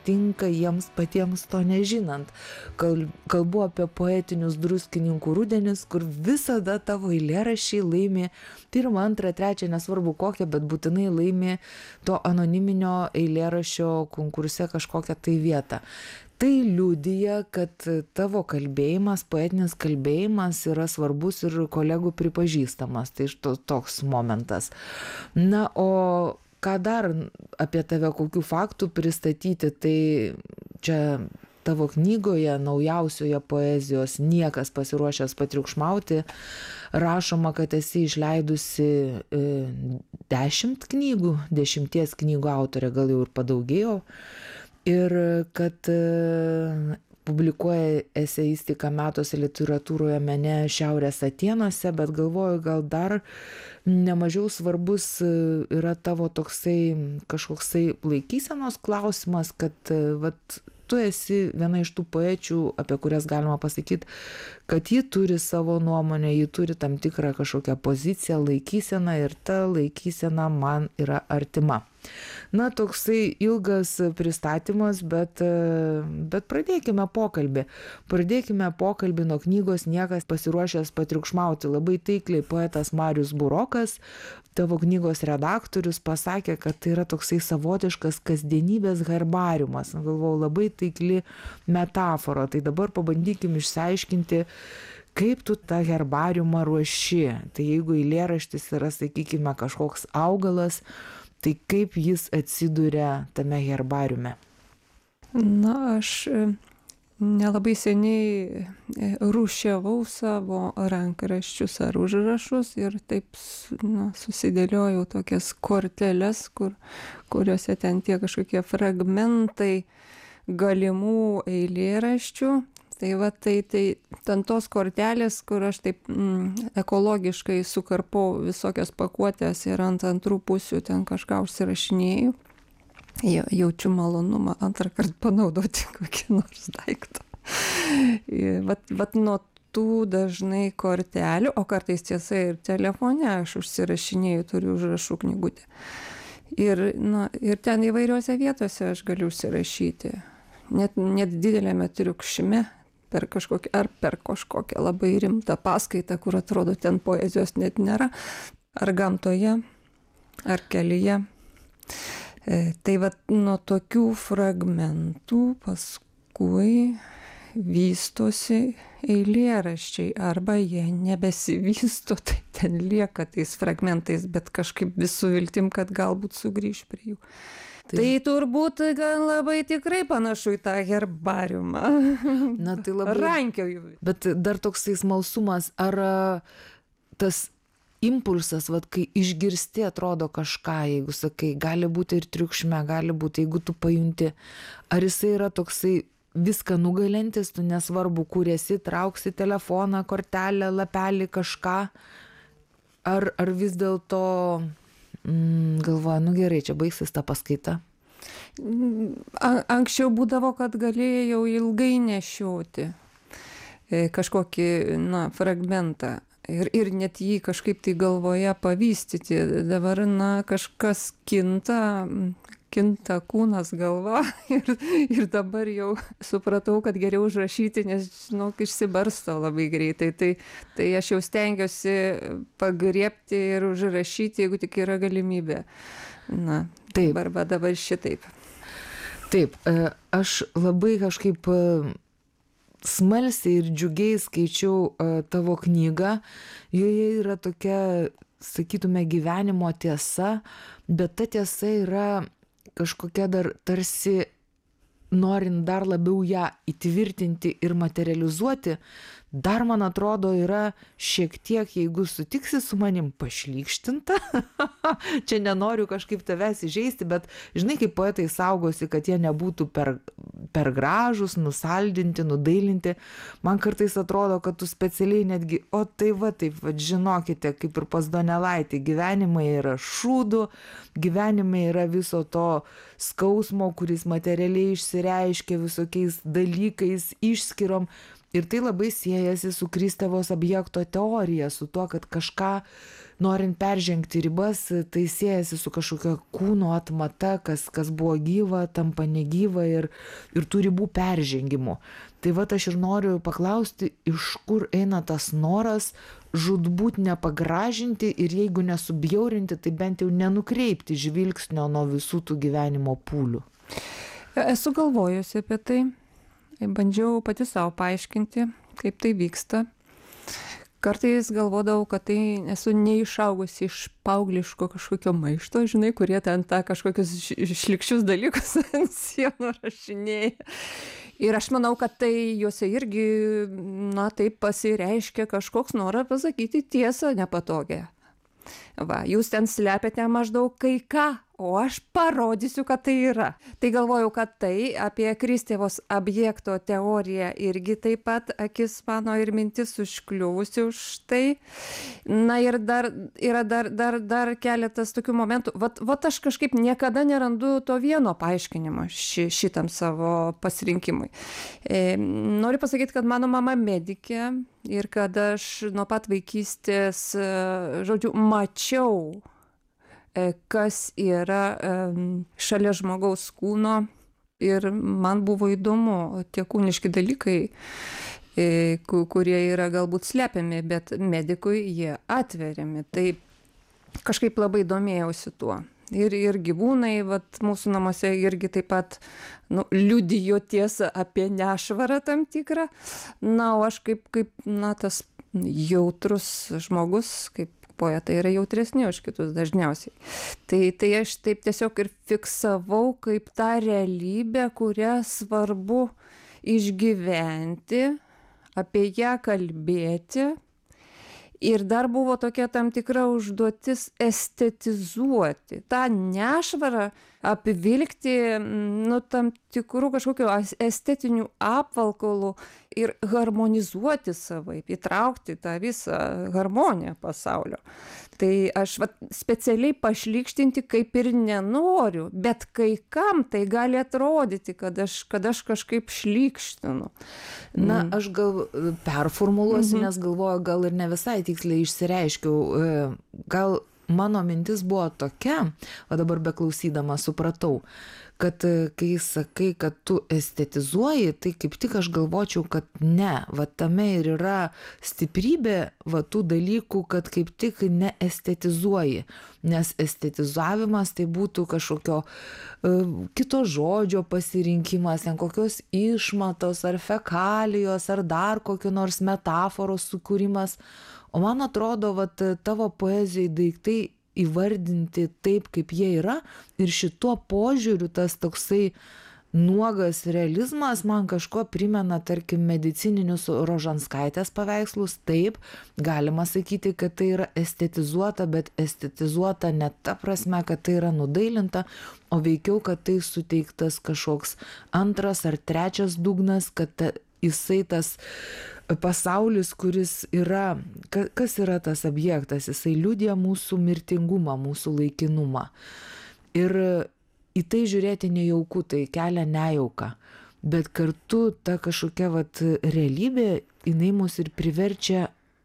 nutinka jiems patiems to nežinant. Kalbu apie poetinius Druskininkų rudenis, kur visada tavo eilėraščiai laimi pirmą, antrą, trečią, nesvarbu kokią, bet būtinai laimi to anoniminio eilėraščio konkurse kažkokią tai vietą. Tai liudija, kad tavo kalbėjimas, poetinis kalbėjimas yra svarbus ir kolegų pripažįstamas. Tai toks momentas. Na, o ką dar apie tave, kokių faktų pristatyti, tai čia tavo knygoje, naujausioje poezijos Niekas pasiruošęs patriukšmauti, rašoma, kad esi išleidusi 10 knygų, 10 knygų autorė, gal jau ir padaugėjo. Ir kad publikuoja eseistiką Metuose literatūroje mene Šiaurės Atėnuose, bet galvoju, gal dar nemažiau svarbus yra tavo toksai kažkoksai laikysenos klausimas, kad vat tu esi viena iš tų poečių, apie kurias galima pasakyti, kad ji turi savo nuomonę, ji turi tam tikrą kažkokią poziciją, laikyseną ir ta laikysena man yra artima. Na, toksai ilgas pristatymas, bet pradėkime pokalbį. Pradėkime pokalbį nuo knygos Niekas pasiruošęs patriukšmauti. Labai taikliai poetas Marius Burokas, tavo knygos redaktorius, pasakė, kad tai yra toksai savotiškas kasdienybės herbariumas. Galvojau, labai taikli metafora. Tai dabar pabandykim išsiaiškinti, kaip tu tą herbariumą ruoši. Tai jeigu eilėraštis yra, sakykime, kažkoks augalas, tai kaip jis atsiduria tame herbariume? Na, aš nelabai seniai rūšiavau savo rankraščius ar užrašus ir taip susidėliojau tokias korteles, kuriuose ten tie kažkokie fragmentai galimų eilėraščių. Tai va, tai ten tos kortelės, kur aš taip ekologiškai sukarpau visokias pakuotės ir ant antrų pusių ten kažką užsirašinėjau. Jaučiu malonumą antrą kartą panaudoti kokį nors daiktą. Vat nuo tų dažnai kortelių, o kartais tiesa ir telefone aš užsirašinėjau, turiu užrašų knygutę. Ir ten įvairiuose vietose aš galiu užsirašyti. Net didelėme triukšme. Per kažkokią labai rimtą paskaitą, kur atrodo ten poezijos net nėra, ar gamtoje, ar kelyje. Tai vat nuo tokių fragmentų paskui vystosi eilėraščiai, arba jie nebesivysto, tai ten lieka tais fragmentais, bet kažkaip vis su viltim, kad galbūt sugrįš prie jų. Tai turbūt gan labai tikrai panašu į tą herbariumą. Na, tai labai rankioju. Bet dar toksai smalsumas, ar tas impulsas, vat, kai išgirsti atrodo kažką, jeigu sakai, gali būti ir triukšme, gali būti, jeigu tu pajunti, ar jisai yra toksai viską nugalintis, tu nesvarbu, kur esi, trauksi telefoną, kortelę, lapelį, kažką, ar vis dėlto galvoju, nu gerai, čia baigsis ta paskaita. Anksčiau būdavo, kad galėjau ilgai nešioti kažkokį fragmentą ir net jį kažkaip tai galvoje pavystyti. Dabar kažkas kinta kūnas, galva ir dabar jau supratau, kad geriau užrašyti, nes, išsibarsto labai greitai. Tai aš jau stengiuosi pagriebti ir užrašyti, jeigu tik yra galimybė. Na, taip. Arba dabar šitaip. Taip, aš labai kažkaip smalsiai ir džiugiai skaičiau tavo knygą. Joje yra tokia, sakytume, gyvenimo tiesa, bet ta tiesa yra kažkokia dar tarsi, norint dar labiau ją įtvirtinti ir materializuoti, dar, man atrodo, yra šiek tiek, jeigu sutiksi su manim, pašlykštinta. Čia nenoriu kažkaip tavęs įžeisti, bet žinai, kaip poetai saugosi, kad jie nebūtų per gražus, nusaldinti, nudailinti. Man kartais atrodo, kad tu specialiai netgi, taip, žinokite, kaip ir pas Donelaitį, gyvenimai yra šūdų, gyvenimai yra viso to skausmo, kuris materialiai išsireiškia visokiais dalykais, išskirom. Ir tai labai siejasi su Kristevos objekto teorija, su tuo, kad kažką, norint peržengti ribas, tai siejasi su kažkokia kūno atmata, kas buvo gyva, tampa negyva ir tų ribų peržengimu. Tai vat aš ir noriu paklausti, iš kur eina tas noras žūtbūt nepagražinti ir jeigu nesubjaurinti, tai bent jau nenukreipti žvilgsnio nuo visų tų gyvenimo pūlių. Esu galvojusi apie tai, bandžiau pati savo paaiškinti, kaip tai vyksta. Kartais galvodavau, kad tai esu neišaugusi iš paaugliško kažkokio maišto, žinai, kurie ten tą kažkokius šlikščius dalykus ant sienų rašinėja. Ir aš manau, kad tai juose irgi, na, taip pasireiškia kažkoks noras pasakyti tiesą nepatogią. Va, jūs ten slepiate maždaug kai ką, o aš parodysiu, kad tai yra. Tai galvojau, kad tai apie Kristevos objekto teoriją irgi taip pat akis mano ir mintis užkliuvusi už tai. Na ir yra dar keletas tokių momentų. Vat aš kažkaip niekada nerandu to vieno paaiškinimo šitam savo pasirinkimui. Noriu pasakyti, kad mano mama medikė ir kad aš nuo pat vaikystės, žodžiu, mačiau, kas yra šalia žmogaus kūno ir man buvo įdomu tie kūniški dalykai, kurie yra galbūt slepiami, bet medikui jie atveriami. Tai kažkaip labai domėjausi tuo. Ir gyvūnai, vat, mūsų namuose irgi taip pat liudijo tiesą apie nešvarą tam tikrą. Na, o aš kaip na, tas jautrus žmogus, kaip poetai yra jautresni už kitus dažniausiai. Tai aš taip tiesiog ir fiksavau kaip tą realybę, kurią svarbu išgyventi, apie ją kalbėti. Ir dar buvo tokia tam tikra užduotis estetizuoti, tą nešvarą apvilkti, tam tikrų kažkokių estetinių apvalkalų ir harmonizuoti savaip, įtraukti tą visą harmoniją pasaulio. Tai aš specialiai pašlykštinti kaip ir nenoriu, bet kai kam tai gali atrodyti, kad aš kažkaip šlykštinu. Na, aš gal performuluosiu, nes galvoju, gal ir ne visai tiksliai išsireiškiau. Gal mano mintis buvo tokia, o dabar beklausydama supratau, kad kai sakai, kad tu estetizuoji, tai kaip tik aš galvočiau, kad ne, va tame ir yra stiprybė va tų dalykų, kad kaip tik neestetizuoji, nes estetizavimas tai būtų kažkokio kito žodžio pasirinkimas, ten kokios išmatos ar fekalijos ar dar kokio nors metaforos sukūrimas. O man atrodo, vat tavo poezijai daiktai įvardinti taip, kaip jie yra, ir šituo požiūriu tas toksai nuogas realizmas man kažko primena, tarkim, medicininius Rožanskaitės paveikslus. Taip, galima sakyti, kad tai yra estetizuota, bet estetizuota ne ta prasme, kad tai yra nudailinta, o veikiau, kad tai suteiktas kažkoks antras ar trečias dugnas, kad jisai tas pasaulis, kuris yra, kas yra tas objektas, jisai liudija mūsų mirtingumą, mūsų laikinumą. Ir į tai žiūrėti nejauku, tai kelia nejauką. Bet kartu ta kažkokia realybė, jinai mus ir priverčia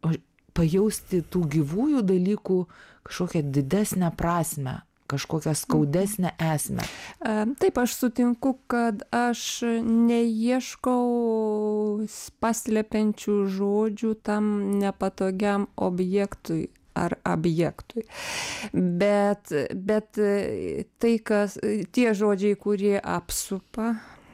pajausti tų gyvųjų dalykų kažkokią didesnę prasmę, kažkokią skaudesnę esmę. Taip, aš sutinku, kad aš neieškau paslepiančių žodžių tam nepatogiam objektui ar objektui. Bet tai, tie žodžiai, kurie apsupa,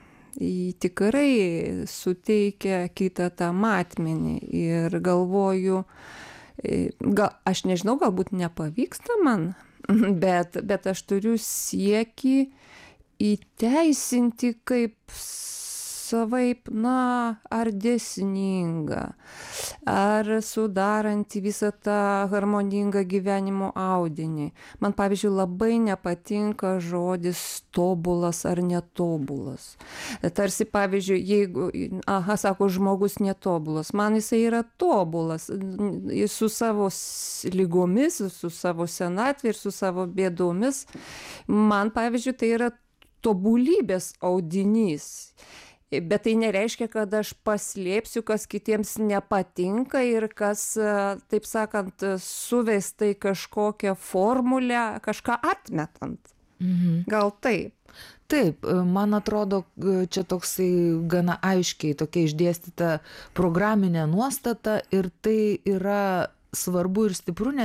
tikrai suteikia kitą tą matmenį. Ir galvoju, aš nežinau, galbūt nepavyksta man, bet aš turiu siekį įteisinti kaip savaip, ar dėsningą, ar sudarantį visą tą harmoningą gyvenimo audinį. Man, pavyzdžiui, labai nepatinka žodis tobulas ar netobulas. Tarsi, pavyzdžiui, jeigu, sako, žmogus netobulas, man jisai yra tobulas, su savo lygomis, su savo senatvė ir su savo bėdomis. Man, pavyzdžiui, tai yra tobulybės audinys. Bet tai nereiškia, kad aš paslėpsiu, kas kitiems nepatinka ir kas, taip sakant, suvesta į kažkokią formulę, kažką atmetant. Gal taip. Taip, man atrodo, čia toksai gana aiškiai tokia išdėstyta programinė nuostata ir tai yra svarbu ir stipru, nes